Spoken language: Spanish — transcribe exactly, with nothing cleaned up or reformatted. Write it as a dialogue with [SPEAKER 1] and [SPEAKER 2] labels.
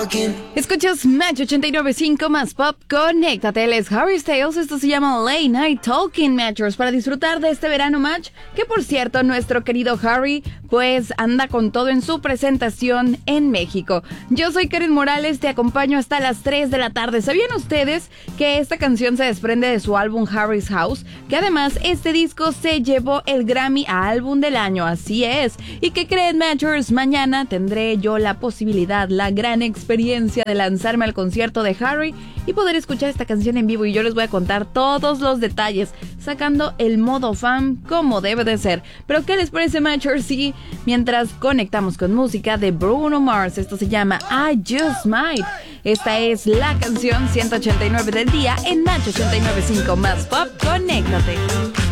[SPEAKER 1] Escuchas Match ochenta y nueve punto cinco más pop, conéctate, él es Harry Styles, esto se llama Late Night Talking Matchers, para disfrutar de este verano match, que por cierto, nuestro querido Harry, pues anda con todo en su presentación en México. Yo soy Karen Morales, te acompaño hasta las tres de la tarde. ¿Sabían ustedes que esta canción se desprende de su álbum Harry's House? Que además este disco se llevó el Grammy a álbum del año, así es. ¿Y qué creen, Matchers? Mañana tendré yo la posibilidad, la gran experiencia de lanzarme al concierto de Harry y poder escuchar esta canción en vivo, y yo les voy a contar todos los detalles, sacando el modo fan como debe de ser. Pero ¿qué les parece, Matchers? Sí, mientras conectamos con música de Bruno Mars, esto se llama I Just Might. Esta es la canción ciento ochenta y nueve del día en Match ochenta y nueve punto cinco más pop, conéctate.